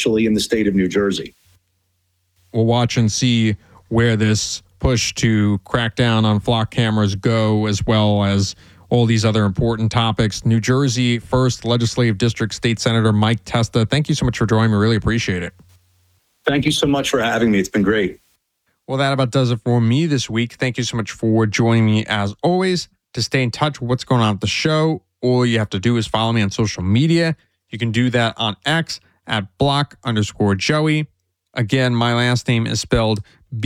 especially in the state of New Jersey. We'll watch and see where this push to crack down on flock cameras go, as well as all these other important topics. New Jersey 1st Legislative District State Senator Mike Testa, thank you so much for joining me. Really appreciate it. Thank you so much for having me. It's been great. Well, that about does it for me this week. Thank you so much for joining me as always. To stay in touch with what's going on at the show, all you have to do is follow me on social media. You can do that on X at @block_Joey. Again, my last name is spelled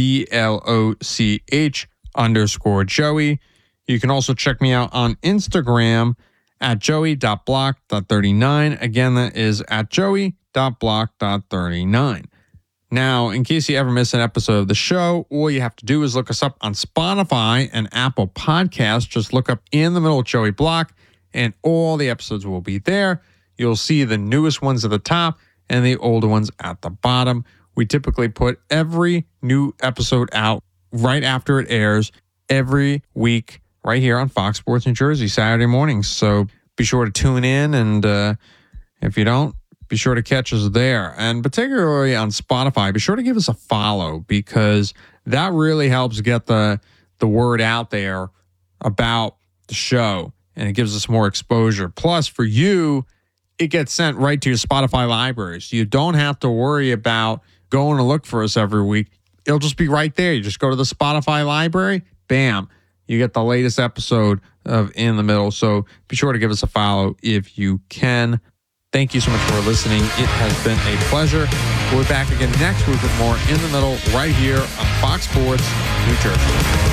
BLOCH_Joey. You can also check me out on Instagram at joey.block.39. Again, that is at joey.block.39. Now, in case you ever miss an episode of the show, all you have to do is look us up on Spotify and Apple Podcasts. Just look up In the Middle with Joey Block, and all the episodes will be there. You'll see the newest ones at the top and the older ones at the bottom. We typically put every new episode out right after it airs every week right here on Fox Sports New Jersey, Saturday mornings. So be sure to tune in, and if you don't, be sure to catch us there. And particularly on Spotify, be sure to give us a follow, because that really helps get the word out there about the show, and it gives us more exposure. Plus, for you, it gets sent right to your Spotify library. So you don't have to worry about going to look for us every week. It'll just be right there. You just go to the Spotify library, bam, you get the latest episode of In the Middle. So be sure to give us a follow if you can. Thank you so much for listening. It has been a pleasure. We'll be back again next week with more In the Middle right here on Fox Sports New Jersey.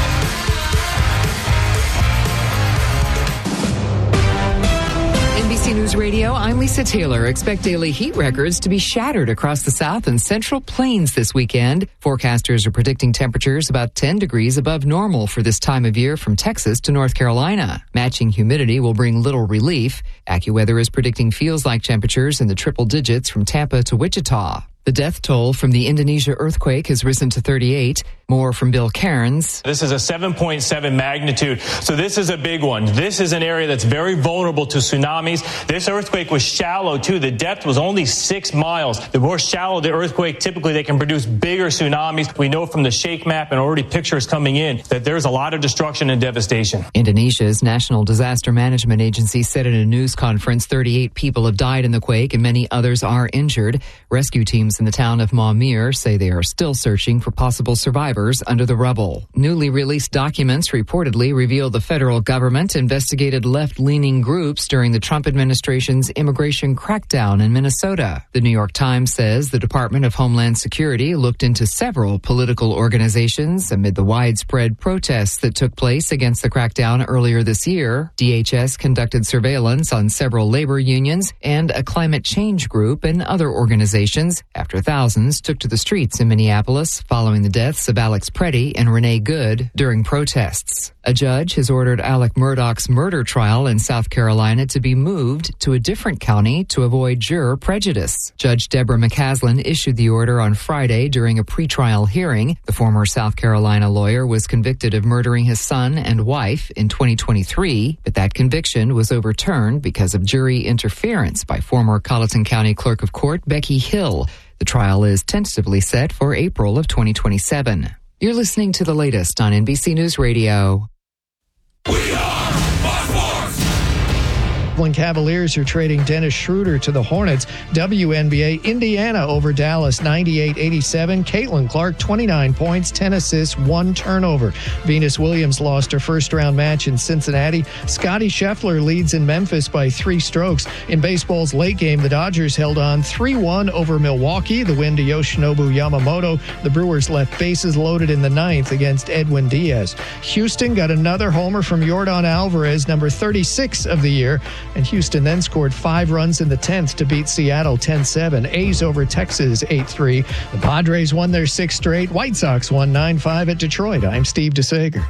NBC News Radio, I'm Lisa Taylor. Expect daily heat records to be shattered across the South and Central Plains this weekend. Forecasters are predicting temperatures about 10 degrees above normal for this time of year from Texas to North Carolina. Matching humidity will bring little relief. AccuWeather is predicting feels-like temperatures in the triple digits from Tampa to Wichita. The death toll from the Indonesia earthquake has risen to 38. More from Bill Cairns. This is a 7.7 magnitude, so this is a big one. This is an area that's very vulnerable to tsunamis. This earthquake was shallow, too. The depth was only 6 miles. The more shallow the earthquake, typically they can produce bigger tsunamis. We know from the shake map and already pictures coming in that there's a lot of destruction and devastation. Indonesia's National Disaster Management Agency said in a news conference 38 people have died in the quake and many others are injured. Rescue teams in the town of Maumere say they are still searching for possible survivors under the rubble. Newly released documents reportedly reveal the federal government investigated left-leaning groups during the Trump administration's immigration crackdown in Minnesota. The New York Times says the Department of Homeland Security looked into several political organizations amid the widespread protests that took place against the crackdown earlier this year. DHS conducted surveillance on several labor unions and a climate change group and other organizations after thousands took to the streets in Minneapolis following the deaths of Alex Preddy and Renee Good during protests. A judge has ordered Alec Murdaugh's murder trial in South Carolina to be moved to a different county to avoid juror prejudice. Judge Deborah McCaslin issued the order on Friday during a pretrial hearing. The former South Carolina lawyer was convicted of murdering his son and wife in 2023, but that conviction was overturned because of jury interference by former Colleton County Clerk of Court Becky Hill. The trial is tentatively set for April of 2027. You're listening to the latest on NBC News Radio. We are Fox Sports! Cleveland Cavaliers are trading Dennis Schroeder to the Hornets. WNBA, Indiana over Dallas 98-87. Caitlin Clark, 29 points, 10 assists, 1 turnover. Venus Williams lost her first-round match in Cincinnati. Scottie Scheffler leads in Memphis by 3 strokes. In baseball's late game, the Dodgers held on 3-1 over Milwaukee. The win to Yoshinobu Yamamoto. The Brewers left bases loaded in the 9th against Edwin Diaz. Houston got another homer from Yordan Alvarez, number 36 of the year. And Houston then scored 5 runs in the 10th to beat Seattle 10-7. A's over Texas 8-3. The Padres won their 6th straight. White Sox won 9-5 at Detroit. I'm Steve DeSager.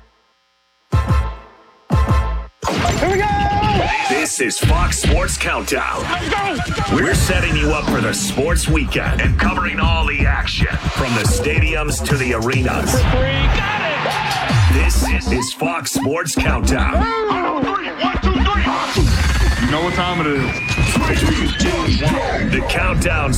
Here we go! This is Fox Sports Countdown. Let's go! We're setting you up for the sports weekend and covering all the action from the stadiums to the arenas. For 3, got it! This is Fox Sports Countdown. 1, 2, 3. You know what time it is. 3, 2, 1. The countdown